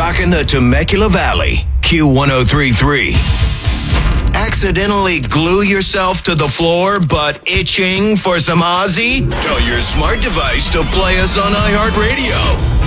rocking the Temecula Valley, Q1033. Accidentally glue yourself to the floor but itching for some Ozzy? Tell your smart device to play us on iHeartRadio.